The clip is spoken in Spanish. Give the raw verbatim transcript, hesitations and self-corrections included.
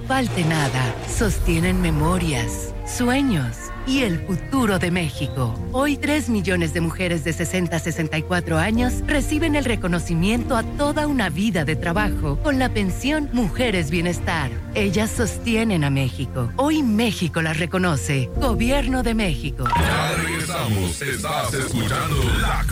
falte nada. Sostienen memorias, sueños y el futuro de México. Hoy, tres millones de mujeres de sesenta a sesenta y cuatro años reciben el reconocimiento a toda una vida de trabajo con la pensión Mujeres Bienestar. Ellas sostienen a México. Hoy México las reconoce. Gobierno de México. Ya regresamos. Estás escuchando la